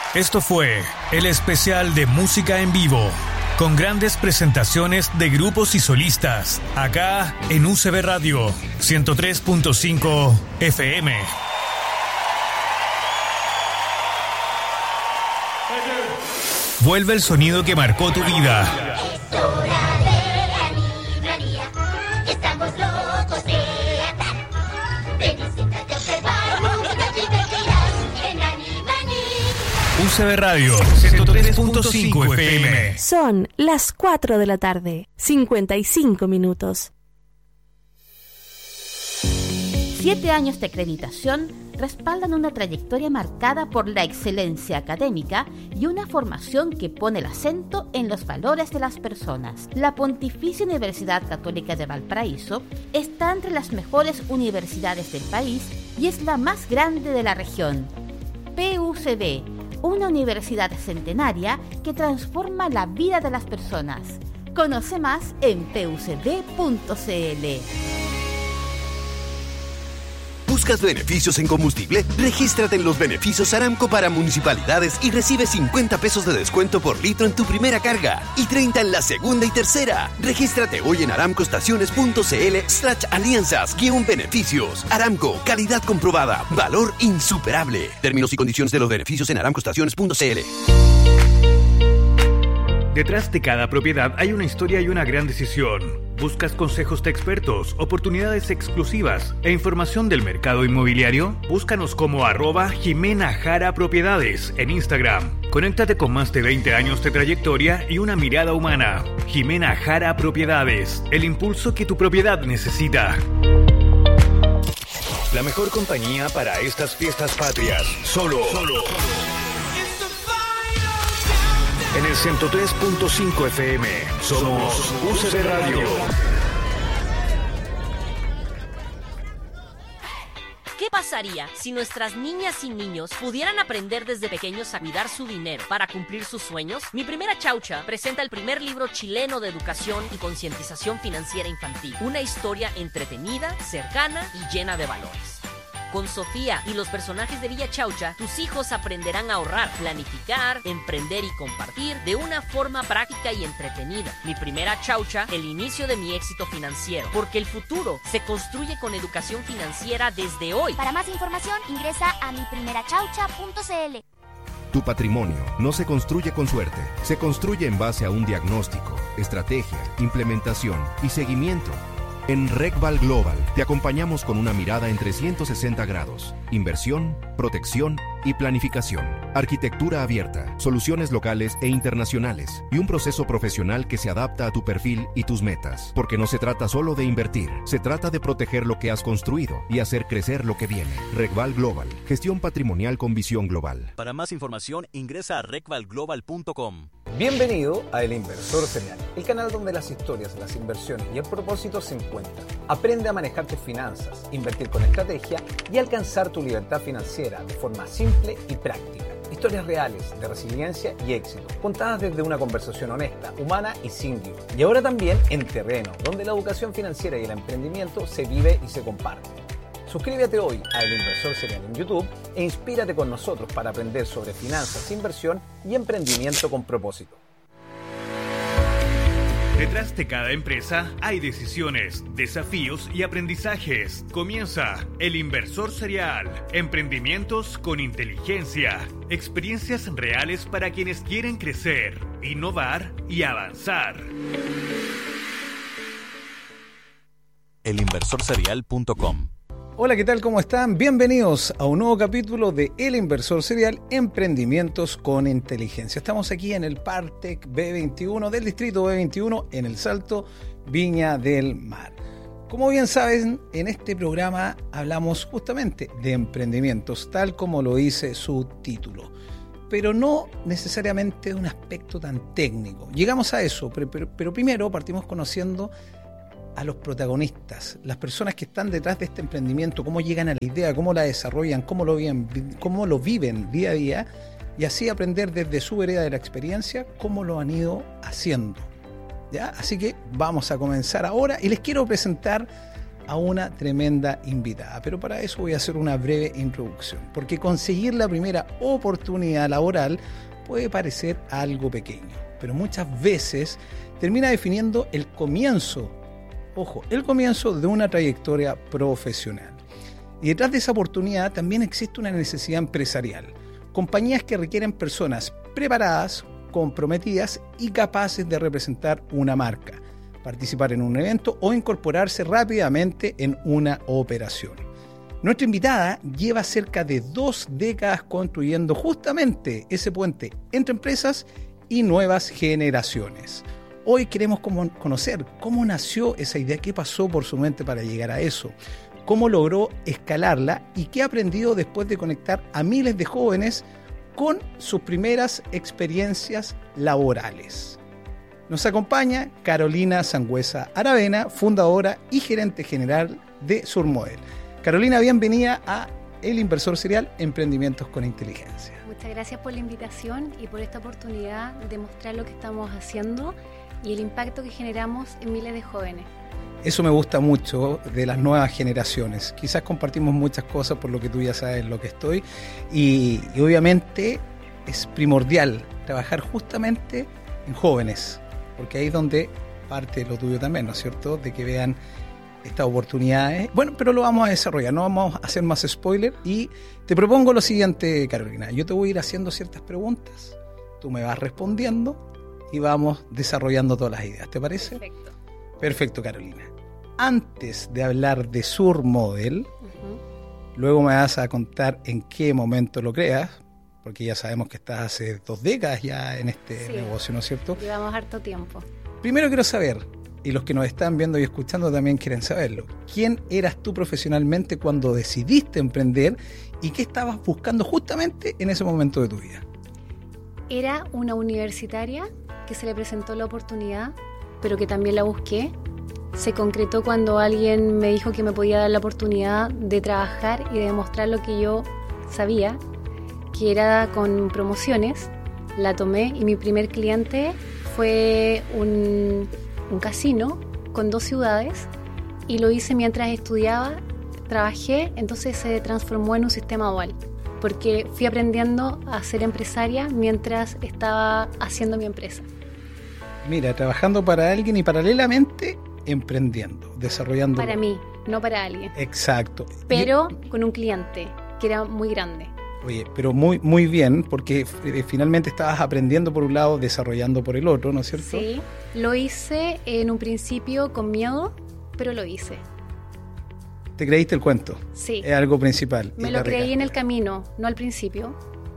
Esto fue el especial de música en vivo, con grandes presentaciones de grupos y solistas, acá en UCB Radio 103.5 FM. Vuelve el sonido que marcó tu vida. UCB Radio 103.5 FM. Son las 4 de la tarde, 55 minutos. 7 años de acreditación respaldan una trayectoria marcada por la excelencia académica y una formación que pone el acento en los valores de las personas. La Pontificia Universidad Católica de Valparaíso está entre las mejores universidades del país y es la más grande de la región. PUCB, una universidad centenaria que transforma la vida de las personas. Conoce más en pucb.cl. ¿Buscas beneficios en combustible? Regístrate en los beneficios Aramco para municipalidades y recibe 50 pesos de descuento por litro en tu primera carga y 30 en la segunda y tercera. Regístrate hoy en aramcoestaciones.cl/alianzas-beneficios. Aramco, calidad comprobada, valor insuperable. Términos y condiciones de los beneficios en aramcoestaciones.cl. Detrás de cada propiedad hay una historia y una gran decisión. ¿Buscas consejos de expertos, oportunidades exclusivas e información del mercado inmobiliario? Búscanos como @Jimena Jara Propiedades en Instagram. Conéctate con más de 20 años de trayectoria y una mirada humana. Jimena Jara Propiedades, el impulso que tu propiedad necesita. La mejor compañía para estas fiestas patrias. Solo. En el 103.5 FM, somos UCB Radio. ¿Qué pasaría si nuestras niñas y niños pudieran aprender desde pequeños a cuidar su dinero para cumplir sus sueños? Mi Primera Chaucha presenta el primer libro chileno de educación y concientización financiera infantil. Una historia entretenida, cercana y llena de valores. Con Sofía y los personajes de Villa Chaucha, tus hijos aprenderán a ahorrar, planificar, emprender y compartir de una forma práctica y entretenida. Mi Primera Chaucha, el inicio de mi éxito financiero. Porque el futuro se construye con educación financiera desde hoy. Para más información, ingresa a miprimerachaucha.cl. Tu patrimonio no se construye con suerte, se construye en base a un diagnóstico, estrategia, implementación y seguimiento. En RecVal Global te acompañamos con una mirada en 360 grados, inversión, protección y planificación, arquitectura abierta, soluciones locales e internacionales y un proceso profesional que se adapta a tu perfil y tus metas. Porque no se trata solo de invertir, se trata de proteger lo que has construido y hacer crecer lo que viene. RecVal Global, gestión patrimonial con visión global. Para más información ingresa a recvalglobal.com. Bienvenido a El Inversor Serial, el canal donde las historias, las inversiones y el propósito se encuentran. Aprende a manejar tus finanzas, invertir con estrategia y alcanzar tu libertad financiera de forma simple y práctica. Historias reales de resiliencia y éxito, contadas desde una conversación honesta, humana y sin guión. Y ahora también en terreno, donde la educación financiera y el emprendimiento se vive y se comparte. Suscríbete hoy a El Inversor Serial en YouTube e inspírate con nosotros para aprender sobre finanzas, inversión y emprendimiento con propósito. Detrás de cada empresa hay decisiones, desafíos y aprendizajes. Comienza El Inversor Serial. Emprendimientos con inteligencia. Experiencias reales para quienes quieren crecer, innovar y avanzar. elinversorserial.com. Hola, ¿qué tal? ¿Cómo están? Bienvenidos a un nuevo capítulo de El Inversor Serial, Emprendimientos con Inteligencia. Estamos aquí en el Partec B21 del distrito B21 en El Salto, Viña del Mar. Como bien saben, en este programa hablamos justamente de emprendimientos, tal como lo dice su título, pero no necesariamente de un aspecto tan técnico. Llegamos a eso, pero primero partimos conociendo a los protagonistas, las personas que están detrás de este emprendimiento, cómo llegan a la idea, cómo la desarrollan, cómo lo viven día a día, y así aprender desde su vereda de la experiencia cómo lo han ido haciendo. ¿Ya? Así que vamos a comenzar ahora y les quiero presentar a una tremenda invitada, pero para eso voy a hacer una breve introducción, porque conseguir la primera oportunidad laboral puede parecer algo pequeño, pero muchas veces termina definiendo el comienzo de una trayectoria profesional. Y detrás de esa oportunidad también existe una necesidad empresarial, compañías que requieren personas preparadas, comprometidas y capaces de representar una marca, participar en un evento o incorporarse rápidamente en una operación. Nuestra invitada lleva cerca de 2 décadas construyendo justamente ese puente entre empresas y nuevas generaciones. Hoy queremos conocer cómo nació esa idea, qué pasó por su mente para llegar a eso, cómo logró escalarla y qué ha aprendido después de conectar a miles de jóvenes con sus primeras experiencias laborales. Nos acompaña Carolina Sangüesa Aravena, fundadora y gerente general de Surmodel. Carolina, bienvenida a El Inversor Serial, Emprendimientos con Inteligencia. Muchas gracias por la invitación y por esta oportunidad de mostrar lo que estamos haciendo y el impacto que generamos en miles de jóvenes. Eso me gusta mucho de las nuevas generaciones. Quizás compartimos muchas cosas por lo que tú ya sabes lo que estoy y obviamente es primordial trabajar justamente en jóvenes, porque ahí es donde parte lo tuyo también, ¿no es cierto? De que vean estas oportunidades. Bueno, pero lo vamos a desarrollar, no vamos a hacer más spoiler y te propongo lo siguiente, Carolina. Yo te voy a ir haciendo ciertas preguntas, tú me vas respondiendo y vamos desarrollando todas las ideas, ¿te parece? Perfecto, Carolina. Antes de hablar de Surmodel, luego me vas a contar en qué momento lo creas, porque ya sabemos que estás hace 2 décadas ya en este negocio, ¿no es cierto? Llevamos harto tiempo. Primero quiero saber, y los que nos están viendo y escuchando también quieren saberlo, ¿quién eras tú profesionalmente cuando decidiste emprender y qué estabas buscando justamente en ese momento de tu vida? Era una universitaria que se le presentó la oportunidad, pero que también la busqué. Se concretó cuando alguien me dijo que me podía dar la oportunidad de trabajar y de demostrar lo que yo sabía, que era con promociones. La tomé y mi primer cliente fue un casino con 2 ciudades y lo hice mientras estudiaba, trabajé, entonces se transformó en un sistema dual, porque fui aprendiendo a ser empresaria mientras estaba haciendo mi empresa. Mira, trabajando para alguien y paralelamente emprendiendo, desarrollando. Para mí, no para alguien. Exacto. Pero con un cliente que era muy grande. Oye, pero muy, muy bien, porque finalmente estabas aprendiendo por un lado, desarrollando por el otro, ¿no es cierto? Sí, lo hice en un principio con miedo, pero lo hice. ¿Te creíste el cuento? Sí. Es algo principal. Me lo creí en el camino, no al principio.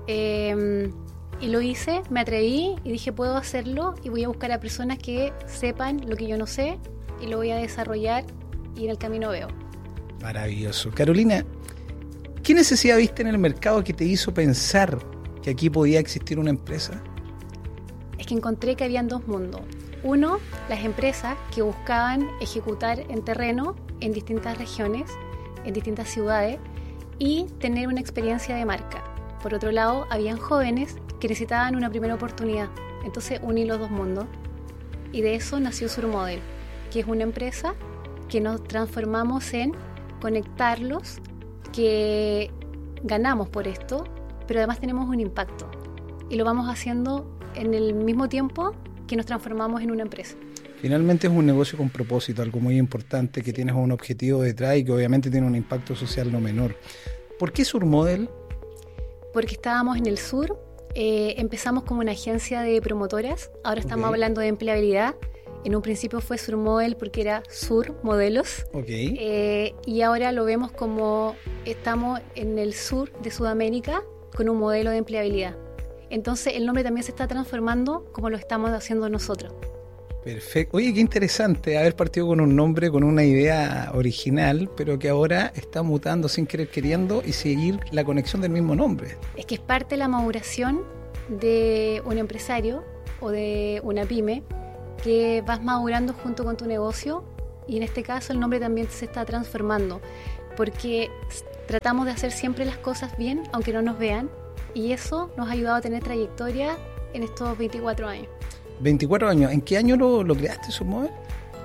Y lo hice, me atreví y dije puedo hacerlo y voy a buscar a personas que sepan lo que yo no sé y lo voy a desarrollar y en el camino veo. Maravilloso. Carolina, ¿qué necesidad viste en el mercado que te hizo pensar que aquí podía existir una empresa? Es que encontré que habían 2 mundos. Uno, las empresas que buscaban ejecutar en terreno en distintas regiones, en distintas ciudades y tener una experiencia de marca. Por otro lado, habían jóvenes que necesitaban una primera oportunidad. Entonces uní los 2 mundos y de eso nació Surmodel, que es una empresa que nos transformamos en conectarlos, que ganamos por esto, pero además tenemos un impacto y lo vamos haciendo en el mismo tiempo que nos transformamos en una empresa. Finalmente es un negocio con propósito, algo muy importante, que tienes un objetivo detrás y que obviamente tiene un impacto social no menor. ¿Por qué Surmodel? Porque estábamos en el sur, empezamos como una agencia de promotoras, ahora estamos hablando de empleabilidad. En un principio fue Surmodel porque era Sur Modelos. Y ahora lo vemos como estamos en el sur de Sudamérica con un modelo de empleabilidad. Entonces el nombre también se está transformando como lo estamos haciendo nosotros. Perfecto. Oye, qué interesante haber partido con un nombre, con una idea original, pero que ahora está mutando sin querer queriendo y seguir la conexión del mismo nombre. Es que es parte de la maduración de un empresario o de una pyme que vas madurando junto con tu negocio y en este caso el nombre también se está transformando porque tratamos de hacer siempre las cosas bien aunque no nos vean y eso nos ha ayudado a tener trayectoria en estos 24 años. 24 años. ¿En qué año lo creaste, Surmodel?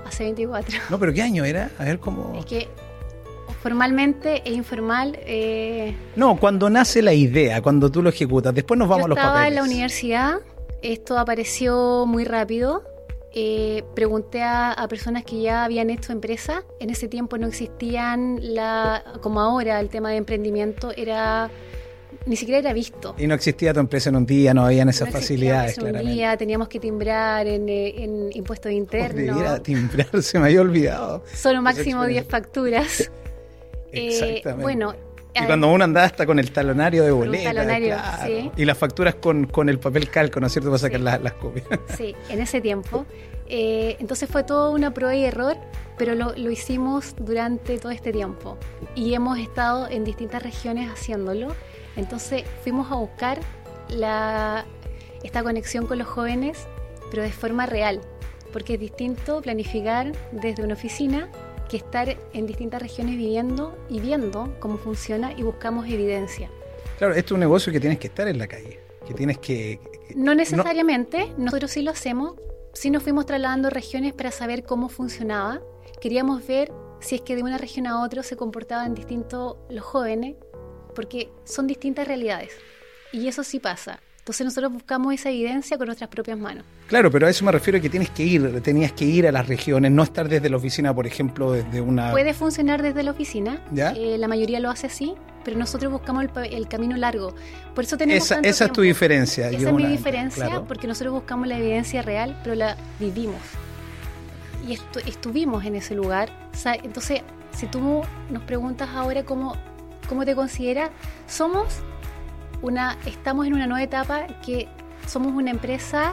hace 24. No, pero ¿qué año era? A ver cómo... Es que formalmente e informal... No, cuando nace la idea, cuando tú lo ejecutas, después nos vamos a los papeles. Yo estaba en la universidad, esto apareció muy rápido. Pregunté a personas que ya habían hecho empresa. En ese tiempo no existían, como ahora, el tema de emprendimiento ni siquiera era visto. Y no existía tu empresa en un día, no habían esas facilidades, claramente. Un día teníamos que timbrar en impuestos internos. Debiera timbrar, se me había olvidado. Solo máximo 10 facturas. Exactamente. Bueno, y cuando uno andaba hasta con el talonario de boleta, claro, sí. Y las facturas con el papel calco, ¿no es cierto?, para sacar las copias. Sí, en ese tiempo. Entonces fue todo una prueba y error, pero lo hicimos durante todo este tiempo. Y hemos estado en distintas regiones haciéndolo. Entonces fuimos a buscar esta conexión con los jóvenes, pero de forma real. Porque es distinto planificar desde una oficina que estar en distintas regiones viviendo y viendo cómo funciona y buscamos evidencia. Claro, esto es un negocio que tienes que estar en la calle, que tienes que... No necesariamente, nosotros sí lo hacemos, sí nos fuimos trasladando regiones para saber cómo funcionaba. Queríamos ver si es que de una región a otra se comportaban distintos los jóvenes, porque son distintas realidades, y eso sí pasa. Entonces nosotros buscamos esa evidencia con nuestras propias manos. Claro, pero a eso me refiero, que tenías que ir a las regiones, no estar desde la oficina, por ejemplo, desde una... Puede funcionar desde la oficina, ¿ya? La mayoría lo hace así, pero nosotros buscamos el camino largo. Por eso tenemos esa es tu diferencia. Esa es mi diferencia, claro. Porque nosotros buscamos la evidencia real, pero la vivimos. Y estuvimos en ese lugar. O sea, entonces, si tú nos preguntas ahora cómo te consideras, estamos en una nueva etapa, que somos una empresa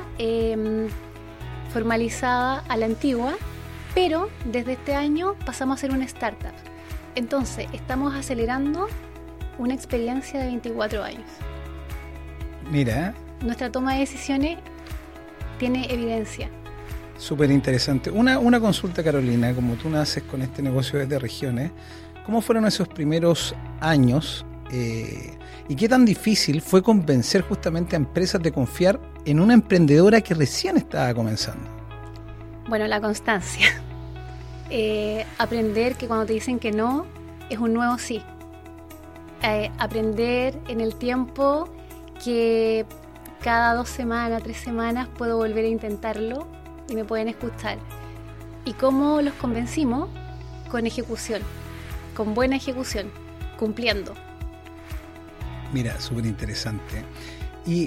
formalizada a la antigua, pero desde este año pasamos a ser una startup. Entonces, estamos acelerando una experiencia de 24 años. Mira. Nuestra toma de decisiones tiene evidencia. Súper interesante. Una consulta, Carolina, como tú naces con este negocio desde regiones, ¿cómo fueron esos primeros años? ¿Y qué tan difícil fue convencer justamente a empresas de confiar en una emprendedora que recién estaba comenzando? Bueno, la constancia. Aprender que cuando te dicen que no, es un nuevo sí. Aprender en el tiempo que cada 2 semanas, 3 semanas puedo volver a intentarlo y me pueden escuchar. ¿Y cómo los convencimos? Con ejecución, con buena ejecución, cumpliendo. Mira, súper interesante. Y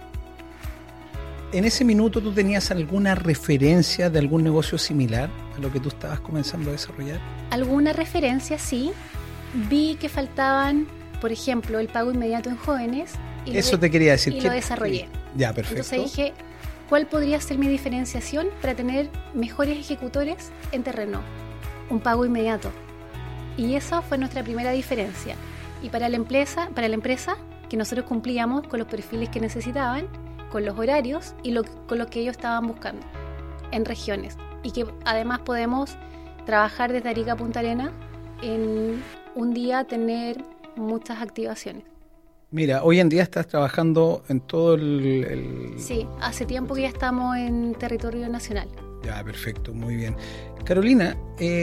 en ese minuto, ¿tú tenías alguna referencia de algún negocio similar a lo que tú estabas comenzando a desarrollar? Alguna referencia, sí. Vi que faltaban, por ejemplo, el pago inmediato en jóvenes. Eso te quería decir. Y lo desarrollé. Ya, perfecto. Entonces dije, ¿cuál podría ser mi diferenciación para tener mejores ejecutores en terreno? Un pago inmediato. Y esa fue nuestra primera diferencia. Y para la empresa, que nosotros cumplíamos con los perfiles que necesitaban, con los horarios y con lo que ellos estaban buscando en regiones. Y que además podemos trabajar desde Arica a Punta Arenas, en un día tener muchas activaciones. Mira, hoy en día estás trabajando en todo Sí, hace tiempo que ya estamos en territorio nacional. Ya, perfecto, muy bien. Carolina,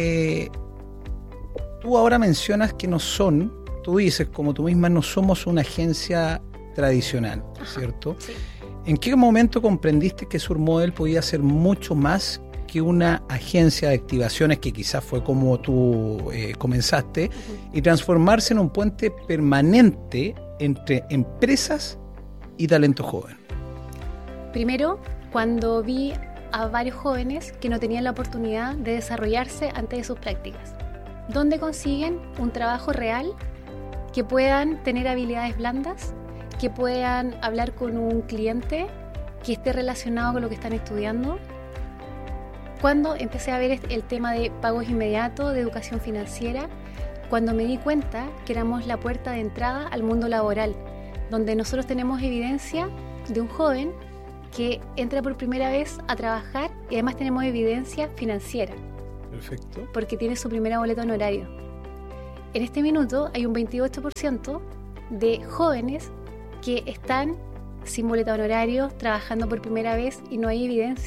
tú ahora mencionas que tú dices, como tú misma, no somos una agencia tradicional, ¿cierto? Sí. ¿En qué momento comprendiste que Surmodel podía ser mucho más que una agencia de activaciones, que quizás fue como tú comenzaste, y transformarse en un puente permanente entre empresas y talento joven? Primero, cuando vi a varios jóvenes que no tenían la oportunidad de desarrollarse antes de sus prácticas. ¿Dónde consiguen un trabajo real? Que puedan tener habilidades blandas, que puedan hablar con un cliente que esté relacionado con lo que están estudiando. Cuando empecé a ver el tema de pagos inmediatos, de educación financiera, cuando me di cuenta que éramos la puerta de entrada al mundo laboral, donde nosotros tenemos evidencia de un joven que entra por primera vez a trabajar y además tenemos evidencia financiera. Perfecto. Porque tiene su primera boleta honorario. En este minuto hay un 28% de jóvenes que están sin boleta honorario, trabajando por primera vez y no hay evidencia.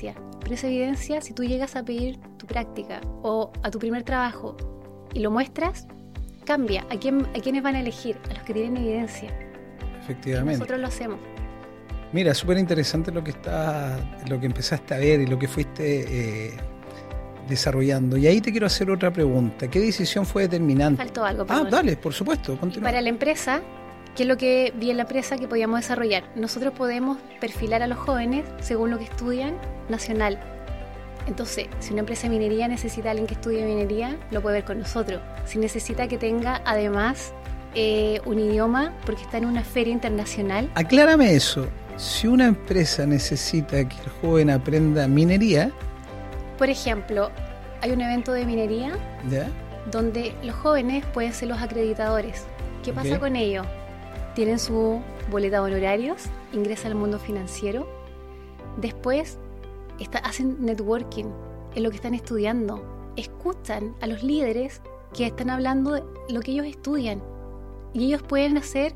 Pero esa evidencia, si tú llegas a pedir tu práctica o a tu primer trabajo y lo muestras, cambia. ¿A quiénes van a elegir? A los que tienen evidencia. Efectivamente. Y nosotros lo hacemos. Mira, súper interesante lo que empezaste a ver y lo que fuiste desarrollando. Y ahí te quiero hacer otra pregunta. ¿Qué decisión fue determinante? Faltó algo, perdón. Dale, por supuesto, continúa. Para la empresa, ¿qué es lo que vi en la empresa que podíamos desarrollar? Nosotros podemos perfilar a los jóvenes según lo que estudian nacional. Entonces, si una empresa de minería necesita a alguien que estudie minería, lo puede ver con nosotros. Si necesita que tenga, además, un idioma, porque está en una feria internacional. Aclárame eso. Si una empresa necesita que el joven aprenda minería... Por ejemplo, hay un evento de minería, ¿ya?, donde los jóvenes pueden ser los acreditadores. ¿Qué pasa con ello? Tienen su boleta de honorarios, ingresan al mundo financiero, después hacen networking en lo que están estudiando, escuchan a los líderes que están hablando de lo que ellos estudian y ellos pueden hacer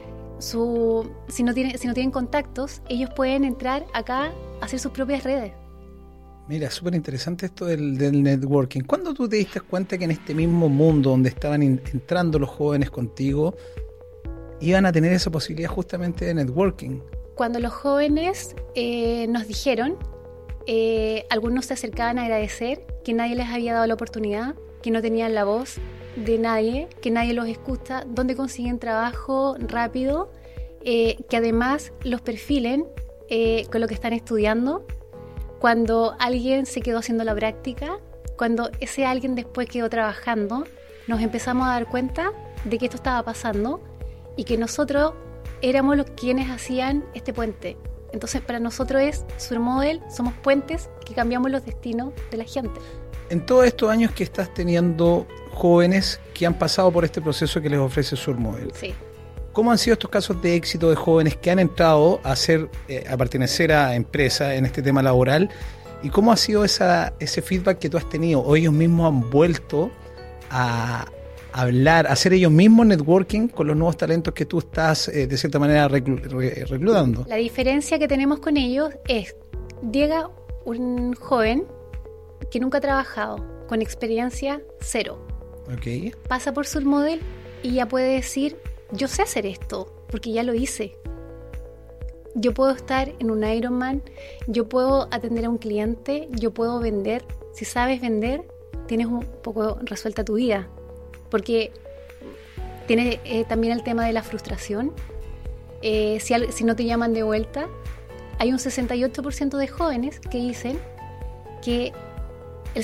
si no tienen contactos, ellos pueden entrar acá a hacer sus propias redes. Mira, súper interesante esto del networking. ¿Cuándo tú te diste cuenta que en este mismo mundo donde estaban entrando los jóvenes contigo, iban a tener esa posibilidad justamente de networking? Cuando los jóvenes nos dijeron, algunos se acercaban a agradecer que nadie les había dado la oportunidad, que no tenían la voz de nadie, que nadie los escucha, dónde consiguen trabajo rápido, que además los perfilen con lo que están estudiando. Cuando alguien se quedó haciendo la práctica, cuando ese alguien después quedó trabajando, nos empezamos a dar cuenta de que esto estaba pasando y que nosotros éramos los quienes hacían este puente. Entonces, para nosotros es Surmodel, somos puentes que cambiamos los destinos de la gente. En todos estos años que estás teniendo jóvenes que han pasado por este proceso que les ofrece Surmodel, sí, ¿cómo han sido estos casos de éxito de jóvenes que han entrado a pertenecer a empresas en este tema laboral? ¿Y cómo ha sido ese feedback que tú has tenido? ¿O ellos mismos han vuelto a hablar, a hacer ellos mismos networking con los nuevos talentos que tú estás de cierta manera reclutando? La diferencia que tenemos con ellos es, llega un joven que nunca ha trabajado, con experiencia cero. Okay. Pasa por Surmodel y ya puede decir, yo sé hacer esto, porque ya lo hice. Yo puedo estar en un Ironman, yo puedo atender a un cliente, yo puedo vender. Si sabes vender, tienes un poco resuelta tu vida. Porque tiene también el tema de la frustración. Si no te llaman de vuelta, hay un 68% de jóvenes que dicen que el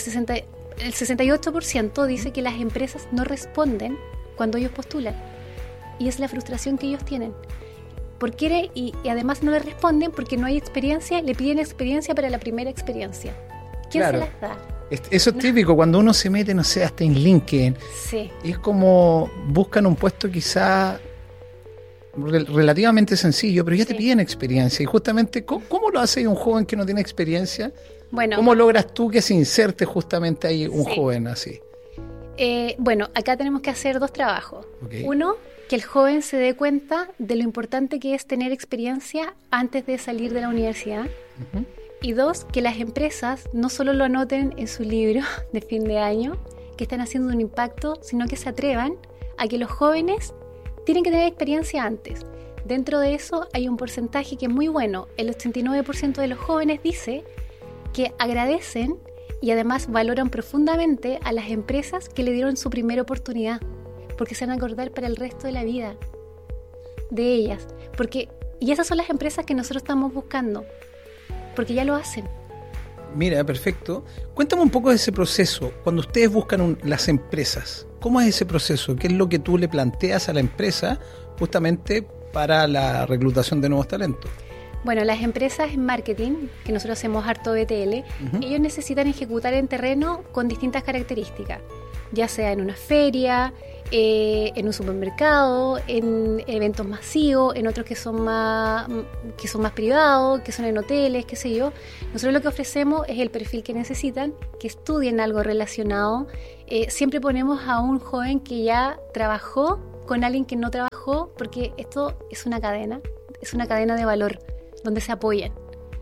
68% dice que las empresas no responden cuando ellos postulan. Y es la frustración que ellos tienen. Y además no le responden porque no hay experiencia, le piden experiencia para la primera experiencia. ¿Quién se las da? Eso es típico, cuando uno se mete, no sé, hasta en LinkedIn. Sí. Es como buscan un puesto quizá relativamente sencillo, pero ya te piden experiencia. Y justamente, ¿cómo lo hace un joven que no tiene experiencia? Bueno, ¿cómo logras tú que se inserte justamente ahí un joven así? Bueno, acá tenemos que hacer dos trabajos. Okay. Uno, que el joven se dé cuenta de lo importante que es tener experiencia antes de salir de la universidad. Uh-huh. Y dos, que las empresas no solo lo anoten en su libro de fin de año, que están haciendo un impacto, sino que se atrevan a que los jóvenes tienen que tener experiencia antes. Dentro de eso hay un porcentaje que es muy bueno. El 89% de los jóvenes dice que agradecen y además valoran profundamente a las empresas que le dieron su primera oportunidad, porque se van a acordar para el resto de la vida de ellas. Y esas son las empresas que nosotros estamos buscando, porque ya lo hacen. Mira, perfecto. Cuéntame un poco de ese proceso. Cuando ustedes buscan las empresas, ¿cómo es ese proceso? ¿Qué es lo que tú le planteas a la empresa justamente para la reclutación de nuevos talentos? Bueno, las empresas en marketing, que nosotros hacemos harto BTL, ellos necesitan ejecutar en terreno con distintas características, ya sea en una feria, en un supermercado, en eventos masivos, en otros que son más privados, que son en hoteles, qué sé yo. Nosotros lo que ofrecemos es el perfil que necesitan, que estudien algo relacionado. Siempre ponemos a un joven que ya trabajó con alguien que no trabajó, porque esto es una cadena de valor, donde se apoyan.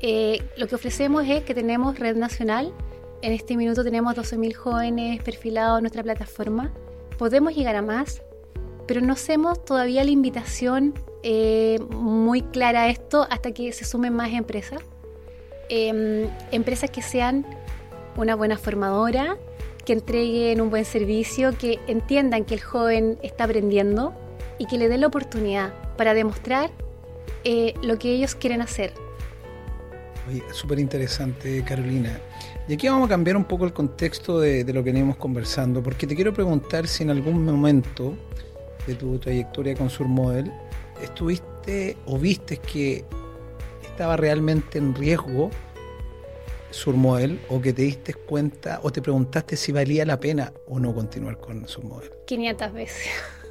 Lo que ofrecemos es que tenemos red nacional. En este minuto tenemos 12.000 jóvenes perfilados en nuestra plataforma. Podemos llegar a más, pero no hacemos todavía la invitación muy clara a esto hasta que se sumen más empresas. Empresas que sean una buena formadora, que entreguen un buen servicio, que entiendan que el joven está aprendiendo y que le den la oportunidad para demostrar lo que ellos quieren hacer. Oye, súper interesante, Carolina. Y aquí vamos a cambiar un poco el contexto de lo que venimos conversando, porque te quiero preguntar si en algún momento de tu trayectoria con Surmodel estuviste o viste que estaba realmente en riesgo Surmodel, o que te diste cuenta o te preguntaste si valía la pena o no continuar con Surmodel. 500 veces.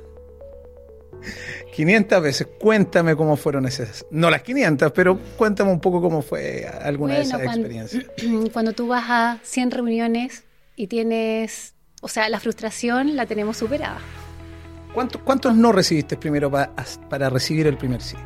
500 veces. Cuéntame cómo fueron esas, no las 500, pero cuéntame un poco cómo fue alguna de esas experiencias. Cuando tú vas a 100 reuniones y tienes, o sea, la frustración la tenemos superada. ¿Cuántos no recibiste primero para recibir el primer sí?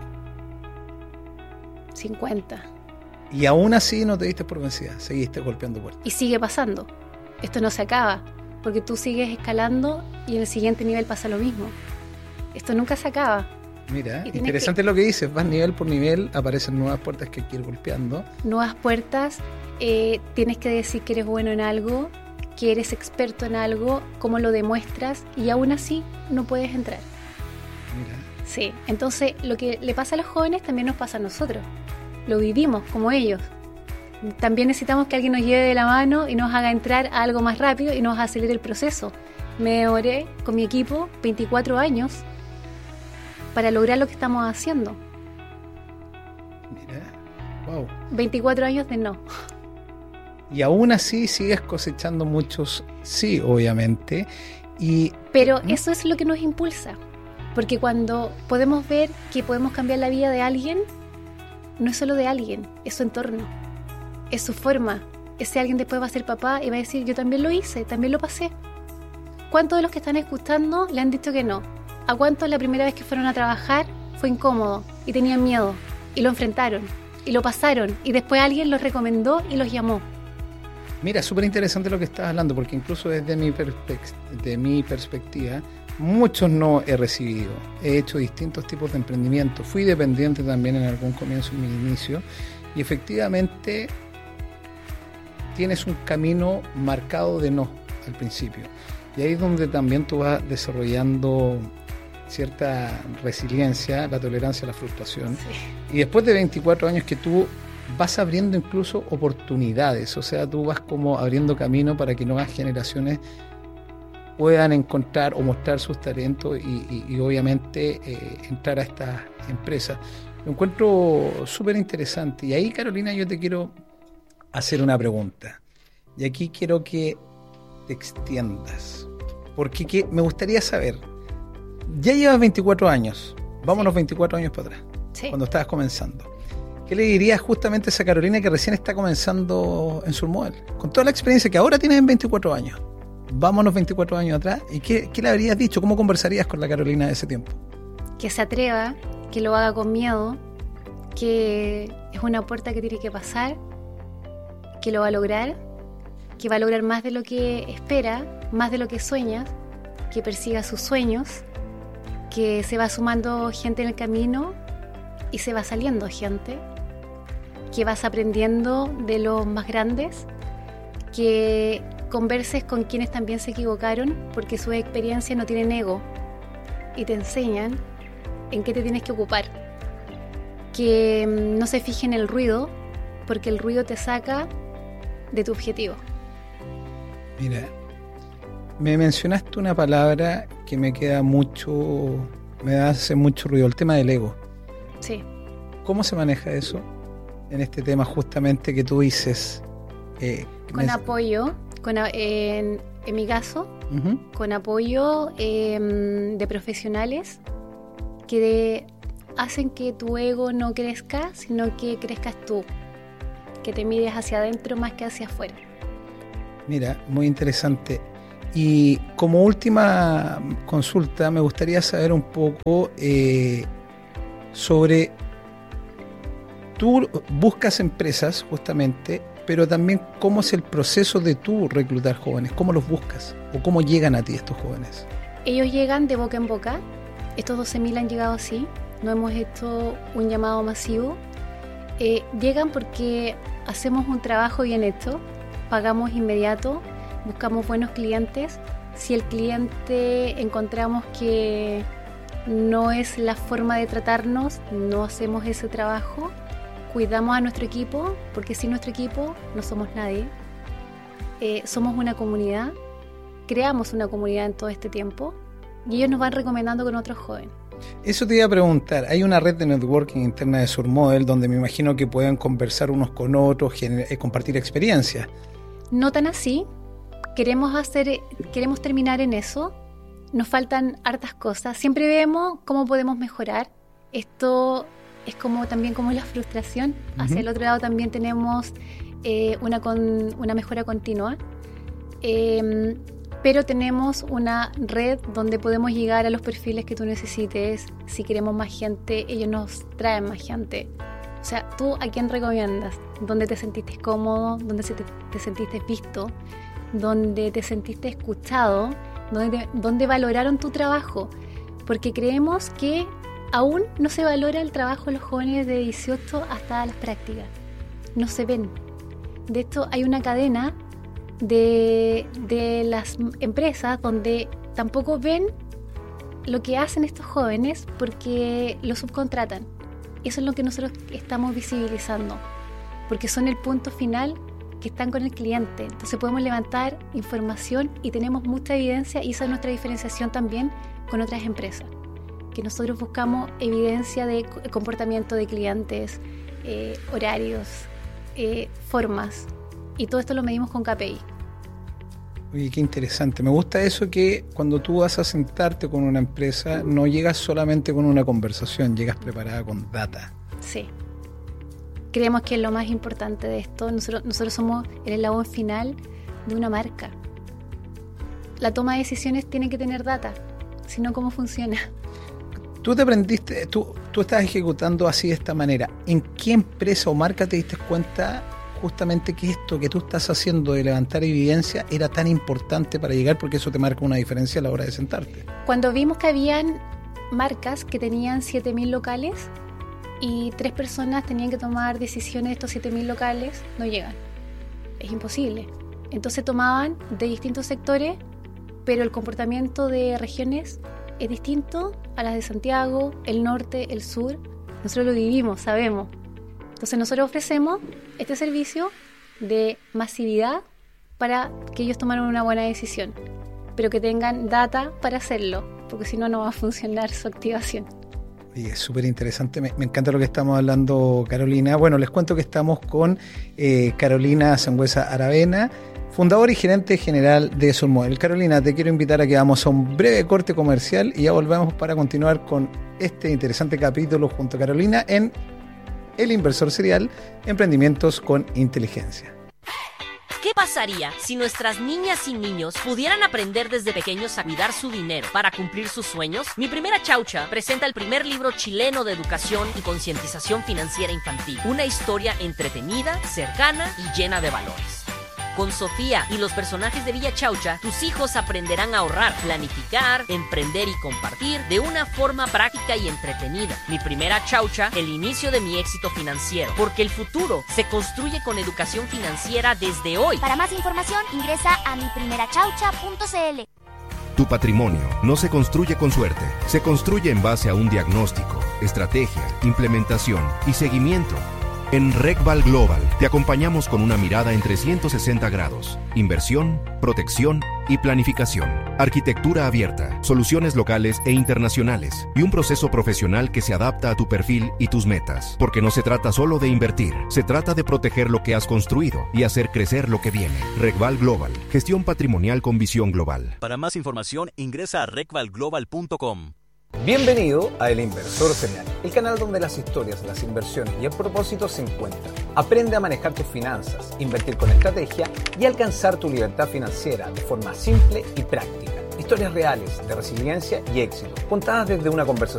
50. Y aún así no te diste por vencida, seguiste golpeando puertas. Y sigue pasando. Esto no se acaba, porque tú sigues escalando y en el siguiente nivel pasa lo mismo. Esto nunca se acaba. Mira, interesante lo que dices, vas nivel por nivel, aparecen nuevas puertas que hay que ir golpeando. Nuevas puertas, tienes que decir que eres bueno en algo, que eres experto en algo, cómo lo demuestras, y aún así no puedes entrar. Mira. Sí, entonces lo que le pasa a los jóvenes también nos pasa a nosotros. Lo vivimos como ellos. También necesitamos que alguien nos lleve de la mano y nos haga entrar a algo más rápido y nos acelere el proceso. Me demoré con mi equipo 24 años para lograr lo que estamos haciendo. Mira, wow. 24 años de no. Y aún así sigues cosechando muchos sí, obviamente. Pero eso es lo que nos impulsa. Porque cuando podemos ver que podemos cambiar la vida de alguien, no es solo de alguien, es su entorno, es su forma. Ese alguien después va a ser papá y va a decir, yo también lo hice, también lo pasé. ¿Cuántos de los que están escuchando le han dicho que no? ¿A cuántos la primera vez que fueron a trabajar fue incómodo y tenían miedo y lo enfrentaron y lo pasaron y después alguien los recomendó y los llamó? Mira, súper interesante lo que estás hablando, porque incluso desde mi perspectiva, muchos no he recibido. He hecho distintos tipos de emprendimiento. Fui dependiente también en algún comienzo, en mi inicio, y efectivamente tienes un camino marcado de no al principio. Y ahí es donde también tú vas desarrollando cierta resiliencia, la tolerancia a la frustración. Sí. Y después de 24 años que tú vas abriendo incluso oportunidades, o sea, tú vas como abriendo camino para que nuevas generaciones puedan encontrar o mostrar sus talentos y obviamente entrar a estas empresas. Lo encuentro súper interesante. Y ahí, Carolina, yo te quiero hacer una pregunta. Y aquí quiero que te extiendas. Porque me gustaría saber, ya llevas 24 años, vámonos 24 años para atrás, cuando estabas comenzando. ¿Qué le dirías justamente a esa Carolina que recién está comenzando en Surmodel? Con toda la experiencia que ahora tienes en 24 años. Vámonos 24 años atrás. ¿Y qué le habrías dicho? ¿Cómo conversarías con la Carolina de ese tiempo? Que se atreva, que lo haga con miedo, que es una puerta que tiene que pasar, que lo va a lograr, que va a lograr más de lo que espera, más de lo que sueña, que persiga sus sueños, que se va sumando gente en el camino y se va saliendo gente, que vas aprendiendo de los más grandes, que converses con quienes también se equivocaron, porque su experiencia no tienen ego y te enseñan en qué te tienes que ocupar. Que no se fije en el ruido, porque el ruido te saca de tu objetivo. Mira, me mencionaste una palabra que me queda mucho, me hace mucho ruido, el tema del ego. Sí. ¿Cómo se maneja eso en este tema justamente que tú dices? Con apoyo, en mi caso, con apoyo de profesionales que hacen que tu ego no crezca, sino que crezcas tú, que te mires hacia adentro más que hacia afuera. Mira, muy interesante. Y como última consulta, me gustaría saber un poco sobre tú buscas empresas justamente, pero también cómo es el proceso de tú reclutar jóvenes, cómo los buscas o cómo llegan a ti estos jóvenes. Ellos llegan de boca en boca. Estos 12.000 han llegado así, no hemos hecho un llamado masivo. Llegan porque hacemos un trabajo bien hecho, pagamos inmediato, buscamos buenos clientes. Si el cliente encontramos que no es la forma de tratarnos, no hacemos ese trabajo. Cuidamos a nuestro equipo, porque sin nuestro equipo no somos nadie. Somos una comunidad, creamos una comunidad en todo este tiempo y ellos nos van recomendando con otros jóvenes. Eso te iba a preguntar, hay una red de networking interna de Surmodel donde me imagino que pueden conversar unos con otros, compartir experiencias. No tan así, queremos terminar en eso, nos faltan hartas cosas, siempre vemos cómo podemos mejorar. Esto es también como la frustración. Hacia el otro lado también tenemos una mejora continua, pero tenemos una red donde podemos llegar a los perfiles que tú necesites. Si queremos más gente, ellos nos traen más gente. O sea, ¿tú a quién recomiendas? ¿Dónde te sentiste cómodo? ¿Dónde te sentiste visto? ¿Dónde te sentiste escuchado? ¿Dónde valoraron tu trabajo? Porque creemos que aún no se valora el trabajo de los jóvenes de 18 hasta las prácticas. No se ven. De hecho, hay una cadena de las empresas donde tampoco ven lo que hacen estos jóvenes porque los subcontratan. Eso es lo que nosotros estamos visibilizando, porque son el punto final que están con el cliente. Entonces podemos levantar información y tenemos mucha evidencia, y esa es nuestra diferenciación también con otras empresas, que nosotros buscamos evidencia de comportamiento de clientes, horarios, formas, y todo esto lo medimos con KPI. Oye, qué interesante. Me gusta eso, que cuando tú vas a sentarte con una empresa no llegas solamente con una conversación, llegas preparada con data. Sí. Creemos que es lo más importante de esto. Nosotros somos el eslabón final de una marca. La toma de decisiones tiene que tener data, si no, ¿cómo funciona? Tú estás ejecutando así de esta manera. ¿En qué empresa o marca te diste cuenta justamente que esto que tú estás haciendo de levantar evidencia era tan importante para llegar, porque eso te marca una diferencia a la hora de sentarte? Cuando vimos que habían marcas que tenían 7.000 locales y 3 personas tenían que tomar decisiones de estos 7.000 locales, no llegan. Es imposible. Entonces tomaban de distintos sectores, pero el comportamiento de regiones es distinto a las de Santiago, el norte, el sur. Nosotros lo vivimos, sabemos. Entonces nosotros ofrecemos este servicio de masividad para que ellos tomaran una buena decisión, pero que tengan data para hacerlo, porque si no, no va a funcionar su activación. Y es súper interesante, me encanta lo que estamos hablando, Carolina. Bueno, les cuento que estamos con Carolina Sangüesa Aravena, fundador y gerente general de Surmodel. Carolina, te quiero invitar a que vamos a un breve corte comercial y ya volvemos para continuar con este interesante capítulo junto a Carolina en El Inversor Serial, Emprendimientos con Inteligencia. ¿Qué pasaría si nuestras niñas y niños pudieran aprender desde pequeños a cuidar su dinero para cumplir sus sueños? Mi Primera Chaucha presenta el primer libro chileno de educación y concientización financiera infantil. Una historia entretenida, cercana y llena de valores. Con Sofía y los personajes de Villa Chaucha, tus hijos aprenderán a ahorrar, planificar, emprender y compartir de una forma práctica y entretenida. Mi Primera Chaucha, el inicio de mi éxito financiero, porque el futuro se construye con educación financiera desde hoy. Para más información, ingresa a miprimerachaucha.cl. Tu patrimonio no se construye con suerte, se construye en base a un diagnóstico, estrategia, implementación y seguimiento. En RecVal Global te acompañamos con una mirada en 360 grados, inversión, protección y planificación, arquitectura abierta, soluciones locales e internacionales y un proceso profesional que se adapta a tu perfil y tus metas. Porque no se trata solo de invertir, se trata de proteger lo que has construido y hacer crecer lo que viene. RecVal Global, gestión patrimonial con visión global. Para más información, ingresa a recvalglobal.com. Bienvenido a El Inversor Serial, el canal donde las historias, las inversiones y el propósito se encuentran. Aprende a manejar tus finanzas, invertir con estrategia y alcanzar tu libertad financiera de forma simple y práctica. Historias reales de resiliencia y éxito, contadas desde una conversación